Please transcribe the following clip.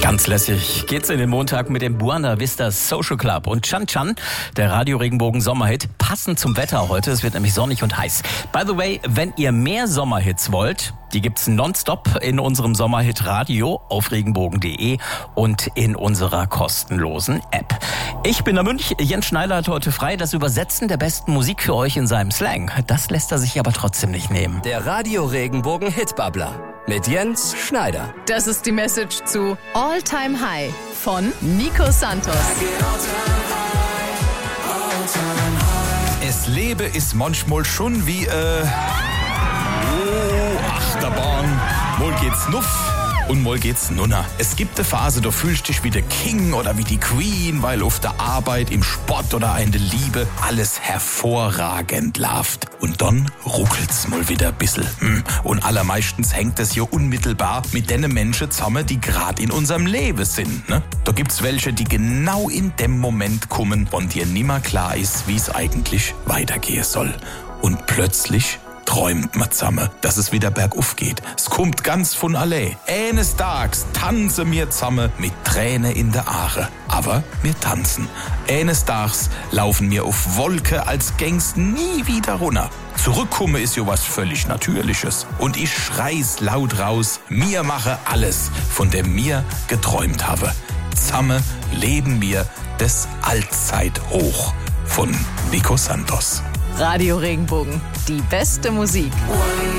Ganz lässig geht's in den Montag mit dem Buena Vista Social Club und Chan Chan, der Radio Regenbogen Sommerhit, passend zum Wetter heute. Es wird nämlich sonnig und heiß. By the way, wenn ihr mehr Sommerhits wollt, die gibt's nonstop in unserem Sommerhit Radio auf regenbogen.de und in unserer kostenlosen App. Ich bin der Münch, Jens Schneider hat heute frei. Das Übersetzen der besten Musik für euch in seinem Slang, das lässt er sich aber trotzdem nicht nehmen. Der Radio Regenbogen Hitbabbler mit Jens Schneider. Das ist die Message zu All Time High von Nico Santos. Es lebe ist manchmal schon wie Achterbahn. Mal geht's nuff und mal geht's nunner. Es gibt eine Phase, da fühlst du dich wie der King oder wie die Queen, weil auf der Arbeit, im Sport oder in der Liebe alles hervorragend läuft. Und dann ruckelt's mal wieder ein bisschen. Und allermeistens hängt es ja unmittelbar mit den Menschen zusammen, die gerade in unserem Leben sind. Ne? Da gibt's welche, die genau in dem Moment kommen, wo dir nimmer klar ist, wie es eigentlich weitergehen soll. Und plötzlich träumt man zusammen, dass es wieder bergauf geht. Es kommt ganz von allein. Eines Tages tanzen wir zusammen mit Tränen in der Aare. Aber wir tanzen. Eines Tages laufen wir auf Wolke, als gäng's nie wieder runter. Zurückkommen ist ja was völlig Natürliches. Und ich schrei's laut raus, mir mache alles, von dem mir geträumt habe. Zusammen leben wir das Allzeithoch von Nico Santos. Radio Regenbogen, die beste Musik.